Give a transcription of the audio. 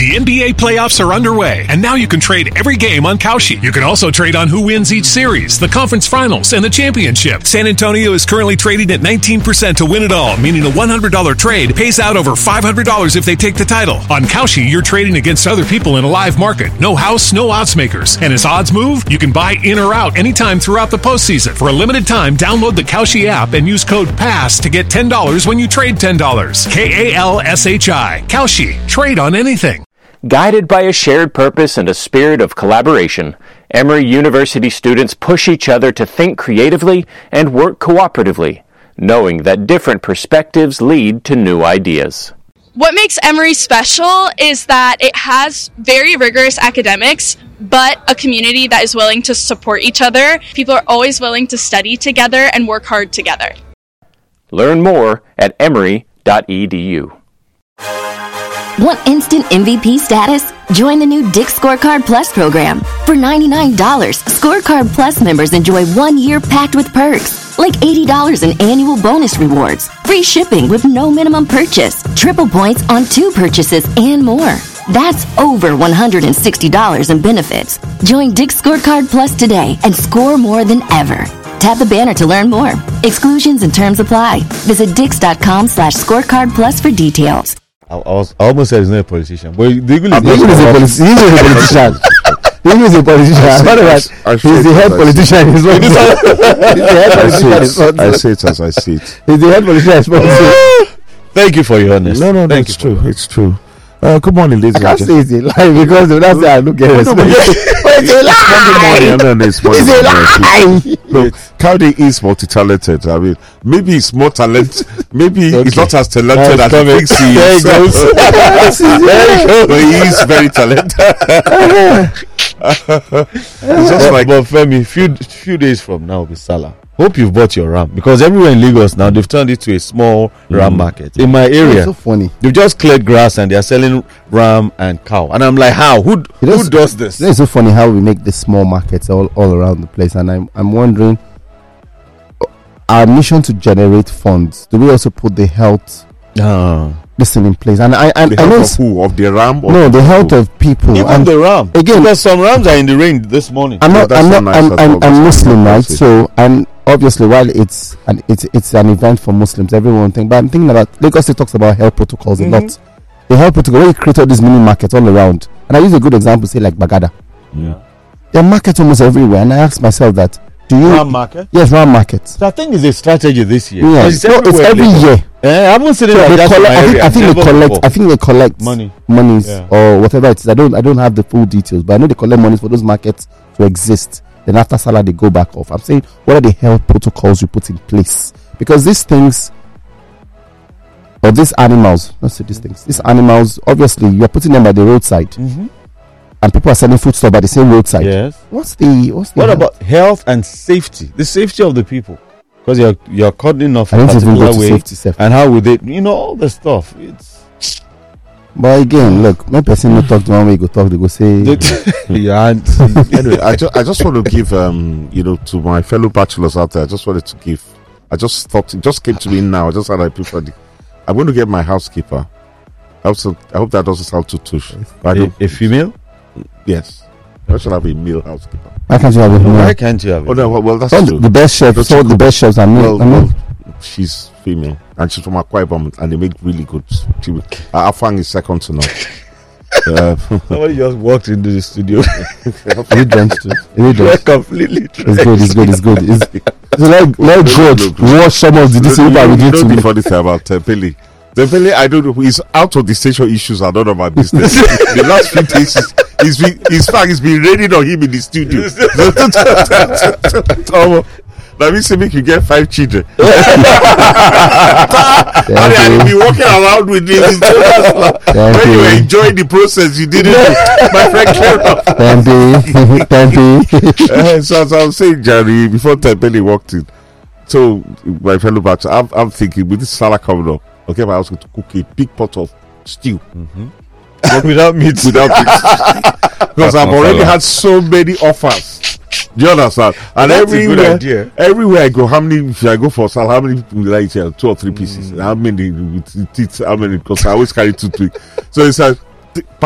The NBA playoffs are underway, and now you can trade every game on Kalshi. You can also trade on who wins each series, the conference finals, and the championship. San Antonio is currently trading at 19% to win it all, meaning a $100 trade pays out over $500 if they take the title. On Kalshi, you're trading against other people in a live market. No house, no odds makers. And as odds move, you can buy in or out anytime throughout the postseason. For a limited time, download the Kalshi app and use code PASS to get $10 when you trade $10. KALSHI. Kalshi. Trade on anything. Guided by a shared purpose and a spirit of collaboration, Emory University students push each other to think creatively and work cooperatively, knowing that different perspectives lead to new ideas. What makes Emory special is that it has very rigorous academics, but a community that is willing to support each other. People are always willing to study together and work hard together. Learn more at emory.edu. Want instant MVP status? Join the new Dick's Scorecard Plus program. For $99, Scorecard Plus members enjoy 1 year packed with perks, like $80 in annual bonus rewards, free shipping with no minimum purchase, triple points on 2 purchases, and more. That's over $160 in benefits. Join Dick's Scorecard Plus today and score more than ever. Tap the banner to learn more. Exclusions and terms apply. Visit Dix.com/scorecard plus for details. I almost said he's not a politician, but the Eagle is a politician. The Eagle is a politician. He's the head politician. I say it as I see it. He's the head politician. Thank you for your honesty. No, that's true. It's true. Good morning, ladies and gentlemen. I can't say it's a lie because that's how I look at it. It's a lie. No, Cowdy is multi-talented. I mean, maybe he's more talented. Maybe he's not as talented as he thinks he is. But he is very talented. It's just like, but Femi, few days from now will be Salah. Hope you've bought your ram, because everywhere in Lagos now they've turned it to a small ram market. In my area, so funny. They've just cleared grass and they're selling ram and cow. And I'm like, how? Who does this? It's so funny how we make these small markets all around the place. And I'm wondering, our mission to generate funds, do we also put the health this in place? And I know of who? Of the ram? Or no, the health of people. Even the ram. Again, because some rams are in the rain this morning. I'm Muslim, right? So, and obviously, while it's an event for Muslims, everyone think. But I'm thinking about Lagos State talks about health protocols a lot. The health protocol, when you created these mini markets all around, and I use a good example, say like Bagada. Yeah, there are markets almost everywhere, and I ask myself that. Do you ram market? Yes, ram markets. So I think it's a strategy this year. Yeah, it's every year. I haven't seen it like that. I think they collect monies or whatever it is. I don't have the full details, but I know they collect monies for those markets to exist. Then after Salah, they go back off. I'm saying, what are the health protocols you put in place? Because these things, or these animals, these animals, obviously, you're putting them by the roadside. And people are selling foodstuff by the same roadside. Yes. What about health and safety? The safety of the people, because you're cutting off a particular way, and how would they? All the stuff. It's. But again, look, my person no talk to one way go talk. They go say. Anyway, I just want to give to my fellow bachelors out there. I just wanted to give. I just thought it just came to me now. I just had I'm going to get my housekeeper. I hope that doesn't sound too tush. A female? Yes. I should have a male housekeeper. Why can't you have a male? Why can't you have a male? Well, that's true. The best chefs, the best chefs are male. Well, she's female and she's from Akwa Ibom and they make really good. Afang is second to none. Somebody just walked into the studio. Is it drenched too? Completely drenched. It's good. It's like God wash some of the discipline we did to me. The funny thing about Tempele. Tempele, I don't know. He's out of the station issues. I don't know about business. The last few days, it's been raining on him in the studio. That means make you get 5 children. And you'll be walking around with this. When you enjoy the process, you didn't do. My friend So as I was saying, Jerry, before Tempele walked in, so my fellow batch, I'm thinking with this Salah coming up, okay, I was going to cook a big pot of stew. But without meat. Because I've already had so many offers. Do you understand? And everywhere I go, if I go for Salah, how many people will I tell? 2 or 3 pieces. How many with teeth? How many? Because I always carry 2, 3. So it's like